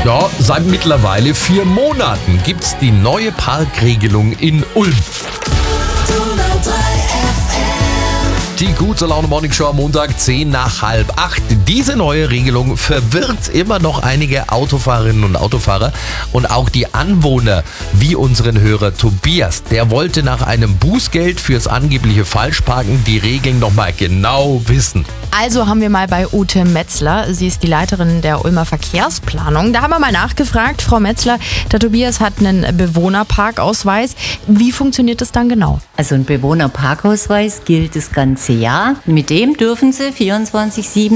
Ja, seit mittlerweile 4 Monaten gibt's die neue Parkregelung in Ulm. Die gute Laune Morning Show am Montag 7:50. Diese neue Regelung verwirrt immer noch einige Autofahrerinnen und Autofahrer und auch die Anwohner, wie unseren Hörer Tobias. Der wollte nach einem Bußgeld fürs angebliche Falschparken die Regeln nochmal genau wissen. Also haben wir mal bei Ute Metzler, sie ist die Leiterin der Ulmer Verkehrsplanung. Da haben wir mal nachgefragt, Frau Metzler, der Tobias hat einen Bewohnerparkausweis. Wie funktioniert das dann genau? Also ein Bewohnerparkausweis gilt das ganze Jahr. Mit dem dürfen Sie 24/7,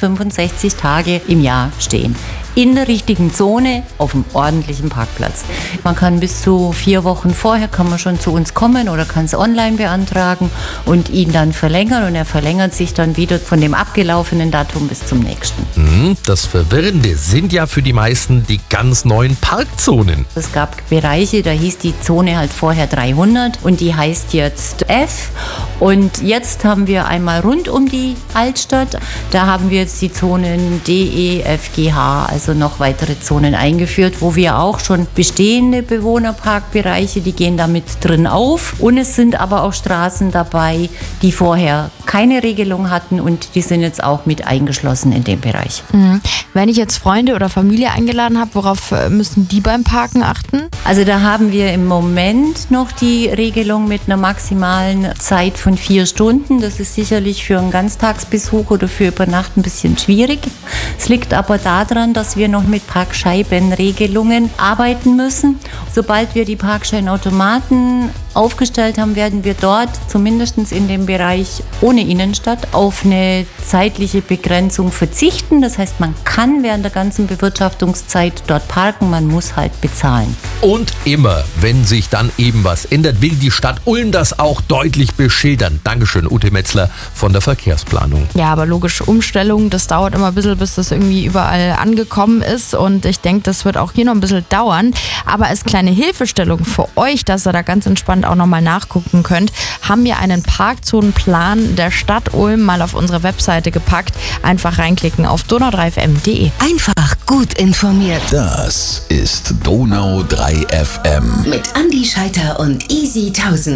365 Tage im Jahr stehen. In der richtigen Zone, auf einem ordentlichen Parkplatz. Man kann bis zu 4 Wochen vorher kann man schon zu uns kommen oder kann es online beantragen und ihn dann verlängern. Und er verlängert sich dann wieder von dem abgelaufenen Datum bis zum nächsten. Das Verwirrende sind ja für die meisten die ganz neuen Parkzonen. Es gab Bereiche, da hieß die Zone halt vorher 300 und die heißt jetzt F. Und jetzt haben wir einmal rund um die Altstadt, da haben wir jetzt die Zonen D, E, F, G, H, also noch weitere Zonen eingeführt, wo wir auch schon bestehende Bewohnerparkbereiche, die gehen damit drin auf. Und es sind aber auch Straßen dabei, die vorher keine Regelung hatten und die sind jetzt auch mit eingeschlossen in dem Bereich. Wenn ich jetzt Freunde oder Familie eingeladen habe, worauf müssen die beim Parken achten? Also da haben wir im Moment noch die Regelung mit einer maximalen Zeit von 4 Stunden. Das ist sicherlich für einen Ganztagsbesuch oder für Übernachten ein bisschen schwierig. Es liegt aber daran, dass wir noch mit Parkscheibenregelungen arbeiten müssen. Sobald wir die Parkscheinautomaten aufgestellt haben, werden wir dort zumindest in dem Bereich ohne Innenstadt auf eine zeitliche Begrenzung verzichten. Das heißt, man kann während der ganzen Bewirtschaftungszeit dort parken, man muss halt bezahlen. Und immer, wenn sich dann eben was ändert, will die Stadt Ulm das auch deutlich beschildern. Dankeschön, Ute Metzler von der Verkehrsplanung. Ja, aber logisch, Umstellung, das dauert immer ein bisschen, bis das irgendwie überall angekommen ist. Und ich denke, das wird auch hier noch ein bisschen dauern. Aber als kleine Hilfestellung für euch, dass ihr da ganz entspannt auch nochmal nachgucken könnt, haben wir einen Parkzonenplan der Stadt Ulm mal auf unsere Webseite gepackt. Einfach reinklicken auf donau3fm.de. Einfach gut informiert. Das ist Donau 3 FM. Mit Andi Scheiter und Easy 1000.